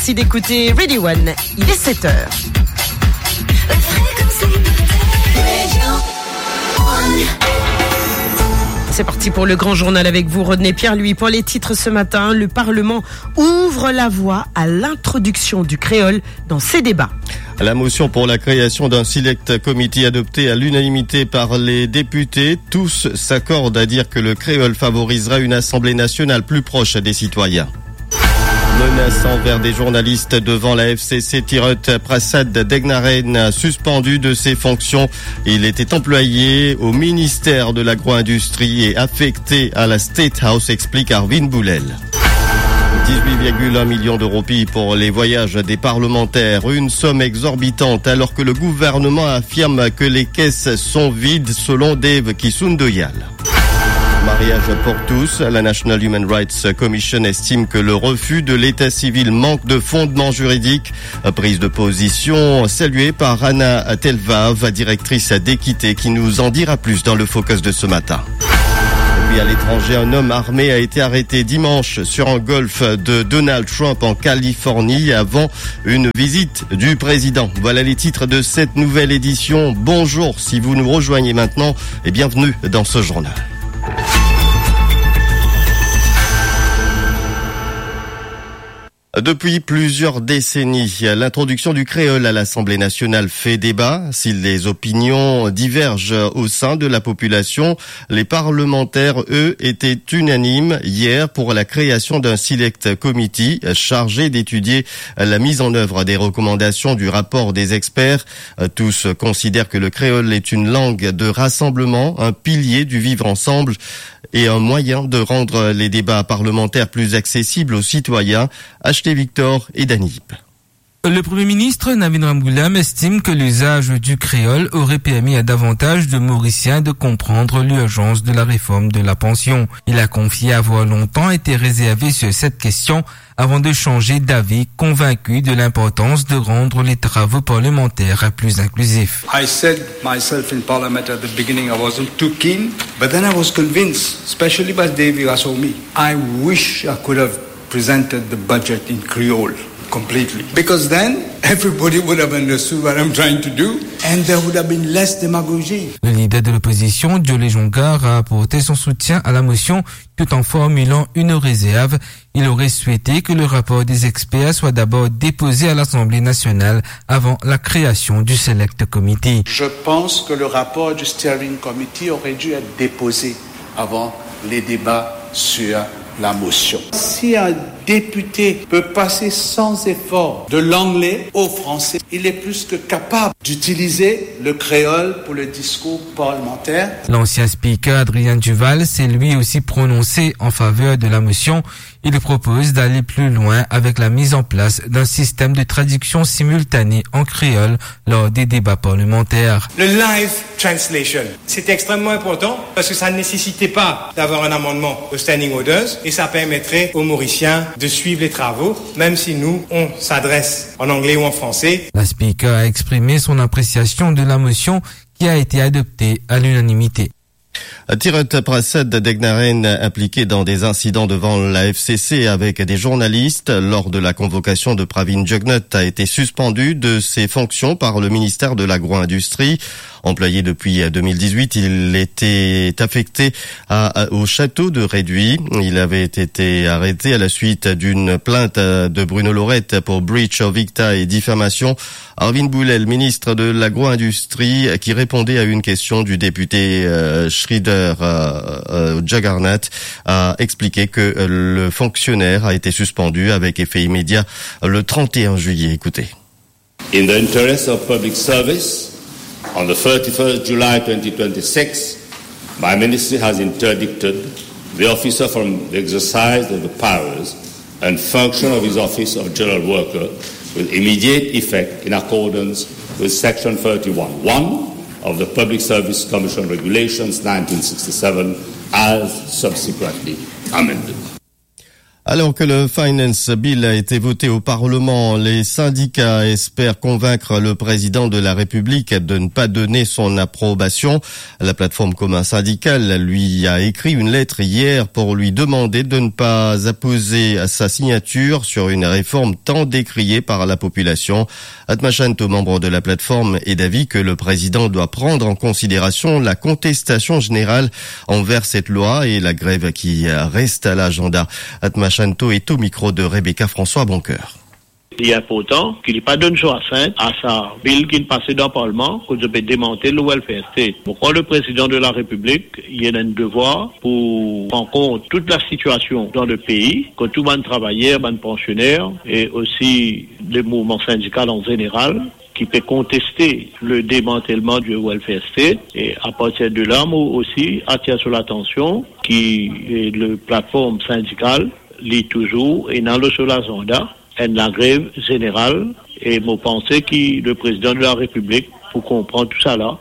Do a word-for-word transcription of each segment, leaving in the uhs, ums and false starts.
Merci d'écouter Radio One. Il est sept heures. C'est parti pour le grand journal avec vous, Rodney Pierre. Lui, pour les titres ce matin, le Parlement ouvre la voie à l'introduction du créole dans ses débats. La motion pour la création d'un select committee adoptée à l'unanimité par les députés, tous s'accordent à dire que le créole favorisera une assemblée nationale plus proche des citoyens. Menace envers des journalistes devant la F C C, Tirut Prasad Degnaren suspendu de ses fonctions. Il était employé au ministère de l'agro-industrie et affecté à la State House, explique Arvin Boulel. dix-huit virgule un millions d'euros pour les voyages des parlementaires, une somme exorbitante alors que le gouvernement affirme que les caisses sont vides selon Dave Kisundoyal. Mariage pour tous, la National Human Rights Commission estime que le refus de l'état civil manque de fondement juridique. Prise de position saluée par Anna Telvav, directrice d'équité, qui nous en dira plus dans le focus de ce matin. Et puis à l'étranger, un homme armé a été arrêté dimanche sur un golf de Donald Trump en Californie avant une visite du président. Voilà les titres de cette nouvelle édition. Bonjour si vous nous rejoignez maintenant et bienvenue dans ce journal. Depuis plusieurs décennies, l'introduction du créole à l'Assemblée nationale fait débat. Si les opinions divergent au sein de la population, les parlementaires, eux, étaient unanimes hier pour la création d'un select committee chargé d'étudier la mise en œuvre des recommandations du rapport des experts. Tous considèrent que le créole est une langue de rassemblement, un pilier du vivre ensemble et un moyen de rendre les débats parlementaires plus accessibles aux citoyens. Acheté Victor et Danip. Le Premier ministre Navin Ramgoolam estime que l'usage du créole aurait permis à davantage de Mauriciens de comprendre l'urgence de la réforme de la pension. Il a confié avoir longtemps été réservé sur cette question avant de changer d'avis, convaincu de l'importance de rendre les travaux parlementaires plus inclusifs. I said myself in Parliament at the beginning I wasn't too keen, but then I was convinced, especially by David Rasomi. I wish I could have presented the budget in Creole completely. Because then everybody would have understood what I'm trying to do and there would have been less demagogy. Le leader de l'opposition, Jolé Jongar, a apporté son soutien à la motion tout en formulant une réserve. Il aurait souhaité que le rapport des experts soit d'abord déposé à l'Assemblée nationale avant la création du Select Committee. Je pense que le rapport du Steering Committee aurait dû être déposé avant les débats sur la motion. Si un député peut passer sans effort de l'anglais au français, il est plus que capable d'utiliser le créole pour le discours parlementaire. L'ancien speaker Adrien Duval s'est lui aussi prononcé en faveur de la motion. Il propose d'aller plus loin avec la mise en place d'un système de traduction simultanée en créole lors des débats parlementaires. Le live translation, c'est extrêmement important parce que ça ne nécessitait pas d'avoir un amendement aux standing orders et ça permettrait aux Mauriciens de suivre les travaux, même si nous, on s'adresse en anglais ou en français. La speaker a exprimé son appréciation de la motion qui a été adoptée à l'unanimité. Tirut Prasad Degnaren impliqué dans des incidents devant la F C C avec des journalistes lors de la convocation de Pravin Jugnut a été suspendu de ses fonctions par le ministère de l'agro-industrie. Employé depuis deux mille dix-huit, il était affecté à, à, au château de Réduit. Il avait été arrêté à la suite d'une plainte de Bruno Lorette pour breach of dicta et diffamation. Arvin Boulel, ministre de l'agro-industrie, qui répondait à une question du député euh, Schrieder euh, euh, Jagarnath, a expliqué que euh, le fonctionnaire a été suspendu avec effet immédiat le trente et un juillet. Écoutez. In the interest of public service, on the thirty-first July twenty twenty-six, my ministry has interdicted the officer from the exercise of the powers and function of his office of general worker with immediate effect in accordance with Section thirty-one point one of the Public Service Commission Regulations nineteen sixty-seven as subsequently amended. Alors que le Finance Bill a été voté au Parlement, les syndicats espèrent convaincre le président de la République de ne pas donner son approbation. La plateforme commun syndicale lui a écrit une lettre hier pour lui demander de ne pas apposer sa signature sur une réforme tant décriée par la population. Atma Shanto, membre de la plateforme, est d'avis que le président doit prendre en considération la contestation générale envers cette loi et la grève qui reste à l'agenda. Atma Shanto est au micro de Rebecca François Boncoeur. Il est important qu'il n'y ait pas d'une chose à faire à sa bill qui passe dans le Parlement que je peux démonter le welfare state. Pourquoi le président de la République, il a un devoir pour prendre compte toute la situation dans le pays, que tout le monde travailleur, les pensionnaires et aussi les mouvements syndicaux en général, qui peut contester le démantèlement du welfare state. Et à partir de là, moi aussi, attire sur l'attention qui est le plateforme syndicale, lit toujours, et dans le seul agenda, et la grève générale. Et moi, pensais que le président de la République, pour comprendre tout ça là,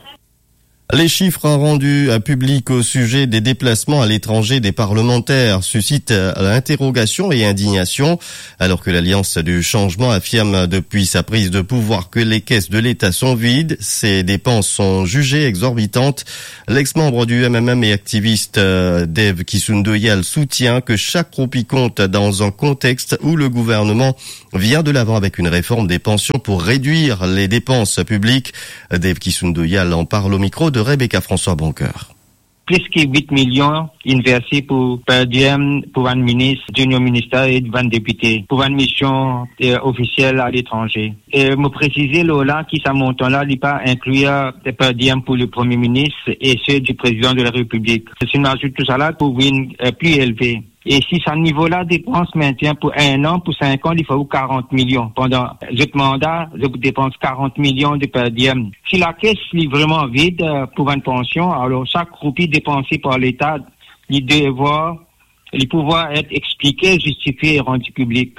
les chiffres rendus publics au sujet des déplacements à l'étranger des parlementaires suscitent interrogation et indignation, alors que l'Alliance du changement affirme depuis sa prise de pouvoir que les caisses de l'État sont vides, ces dépenses sont jugées exorbitantes. L'ex-membre du M M M et activiste Dave Kisundoyal soutient que chaque roupie compte dans un contexte où le gouvernement vient de l'avant avec une réforme des pensions pour réduire les dépenses publiques. Dave Kisundoyal en parle au micro de Rebecca François Boncoeur. Plus que huit millions investis pour per diem, pour un ministre, junior ministère et vingt députés, pour une mission euh, officielle à l'étranger. Et me préciser là, qui ça montant-là, il pas inclure des per diem pour le Premier ministre et ceux du président de la République. C'est une ajoute tout ça là pour une euh, plus élevé. Et si ce niveau-là dépense maintient pour un an, pour cinq ans, il faut quarante millions. Pendant le mandat, je dépense quarante millions de per diem. Si la caisse est vraiment vide pour une pension, alors chaque roupie dépensée par l'État, il devoir, il pouvoir être expliqué, justifié et rendu public.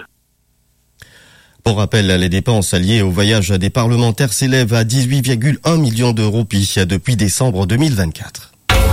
Pour rappel, les dépenses liées au voyage des parlementaires s'élèvent à dix-huit virgule un millions de roupies depuis décembre deux mille vingt-quatre.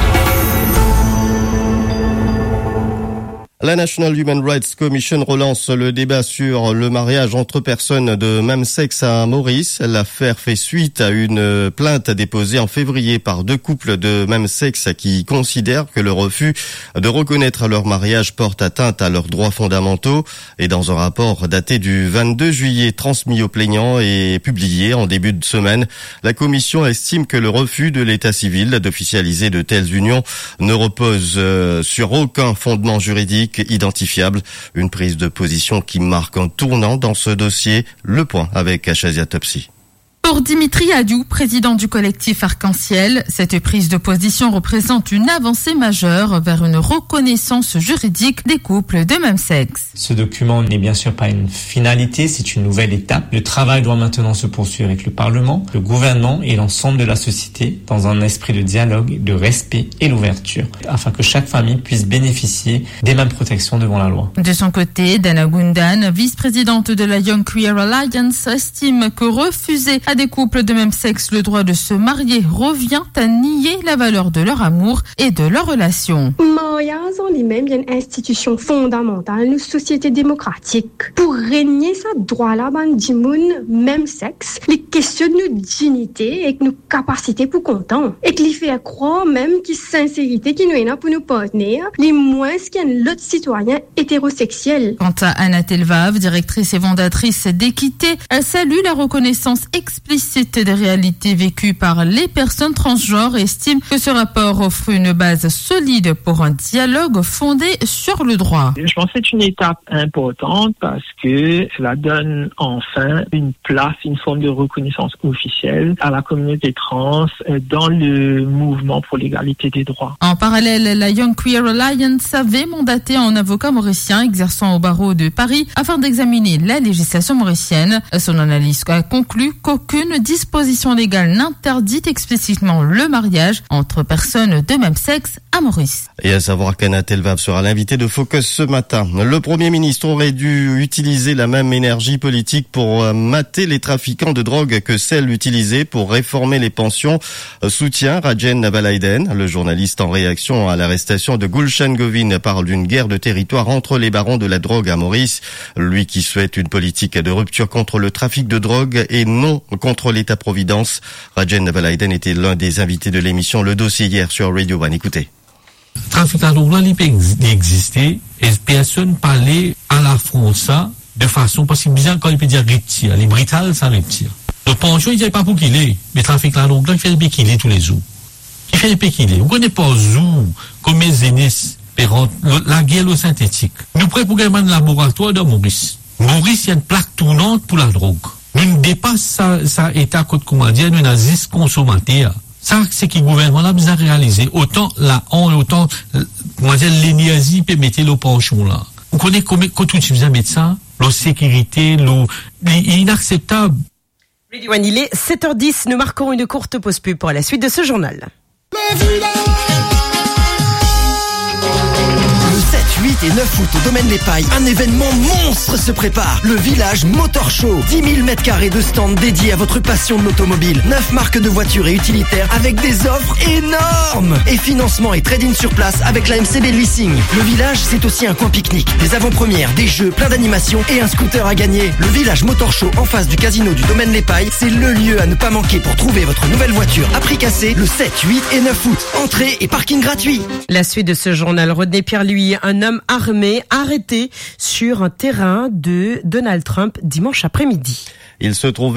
La National Human Rights Commission relance le débat sur le mariage entre personnes de même sexe à Maurice. L'affaire fait suite à une plainte déposée en février par deux couples de même sexe qui considèrent que le refus de reconnaître leur mariage porte atteinte à leurs droits fondamentaux. Et dans un rapport daté du vingt-deux juillet transmis aux plaignants et publié en début de semaine, la commission estime que le refus de l'état civil d'officialiser de telles unions ne repose sur aucun fondement juridique identifiable. Une prise de position qui marque un tournant dans ce dossier. Le point avec Achazia Topsy. Pour Dimitri Adiou, président du collectif Arc-en-Ciel, cette prise de position représente une avancée majeure vers une reconnaissance juridique des couples de même sexe. Ce document n'est bien sûr pas une finalité, c'est une nouvelle étape. Le travail doit maintenant se poursuivre avec le Parlement, le gouvernement et l'ensemble de la société dans un esprit de dialogue, de respect et d'ouverture, afin que chaque famille puisse bénéficier des mêmes protections devant la loi. De son côté, Dana Gundan, vice-présidente de la Young Queer Alliance, estime que refuser à des couples de même sexe le droit de se marier revient à nier la valeur de leur amour et de leur relation. Mariage en lui-même est une institution fondamentale de la société démocratique. Pour régner ce droit-là, du monde même sexe, les questions de notre dignité et de nos capacités pour compter. Et qui fait croire même que sincérité qui nous est là pour nos partenaires, les moins qu'un l'autre citoyen hétérosexuel. Quant à Anna Telvav, directrice et fondatrice d'Équité, elle salue la reconnaissance explicite des réalités vécues par les personnes transgenres et estime que ce rapport offre une base solide pour un dialogue fondé sur le droit. Je pense que c'est une étape importante parce que cela donne enfin une place, une forme de reconnaissance officielle à la communauté trans dans le mouvement pour l'égalité des droits. En parallèle, la Young Queer Alliance avait mandaté un avocat mauricien exerçant au barreau de Paris afin d'examiner la législation mauricienne. Son analyse a conclu qu'aucune aucune disposition légale n'interdit explicitement le mariage entre personnes de même sexe à Maurice. Et à savoir qu'Anna Telvav sera l'invité de Focus ce matin. Le Premier ministre aurait dû utiliser la même énergie politique pour mater les trafiquants de drogue que celle utilisée pour réformer les pensions. Soutient Rajen Navalaiden. Le journaliste, en réaction à l'arrestation de Gulshan Govin, parle d'une guerre de territoire entre les barons de la drogue à Maurice. Lui qui souhaite une politique de rupture contre le trafic de drogue et non contre l'État-providence. Rajen Navalaiden était l'un des invités de l'émission Le Dossier hier sur Radio One. Écoutez. Trafic de drogue, il peut exister et personne parlait à la France de façon, parce que bien quand il peut dire retire, les britales, ça retire. Le pension, il n'y a pas pour qu'il est, mais trafic de drogue, il fait le qu'il est tous les jours. Il fait le qu'il est. Vous connaissez pas où, comme les aînés, la guerre au synthétique. Nous prêts pour gagner un laboratoire de Maurice. Maurice, il y a une plaque tournante pour la drogue. Nous dépasse ça, ça état, comment dire, nous avons dix consommateurs. Ça, c'est que le gouvernement a besoin de réaliser. Autant la honte, autant, comment dire, l'énergie peut mettre le penchant là. Vous connaissez comment, quand tu besoin de mettre ça, la sécurité, le, inacceptable. Radio One, il est sept heures dix. Nous marquons une courte pause pub pour la suite de ce journal. huit et neuf août au Domaine Les Pailles, un événement monstre se prépare. Le Village Motor Show. dix mille mètres carrés de stands dédiés à votre passion de l'automobile. neuf marques de voitures et utilitaires avec des offres énormes. Et financement et trading sur place avec la M C B Leasing. Le Village, c'est aussi un coin pique-nique. Des avant-premières, des jeux, plein d'animations et un scooter à gagner. Le Village Motor Show en face du casino du Domaine Les Pailles, c'est le lieu à ne pas manquer pour trouver votre nouvelle voiture à prix cassé le sept, huit et neuf août. Entrée et parking gratuit. La suite de ce journal, Rodney Pierre, lui, un homme armé arrêté sur un terrain de Donald Trump dimanche après-midi. Il se trouve